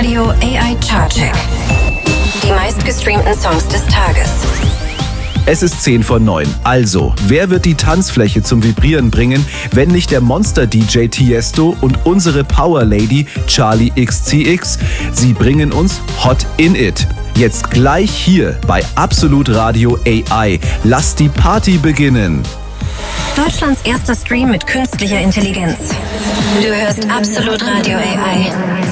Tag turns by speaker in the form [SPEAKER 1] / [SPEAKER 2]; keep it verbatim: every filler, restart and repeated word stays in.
[SPEAKER 1] Radio A I Chartcheck. Die meistgestreamten Songs des Tages.
[SPEAKER 2] Es ist zehn vor neun. Also, wer wird die Tanzfläche zum Vibrieren bringen, wenn nicht der Monster-D J Tiesto und unsere Power Lady Charlie X C X? Sie bringen uns Hot in It. Jetzt gleich hier bei Absolut Radio A I. Lasst die Party beginnen.
[SPEAKER 1] Deutschlands erster Stream mit künstlicher Intelligenz. Du hörst Absolut Radio A I.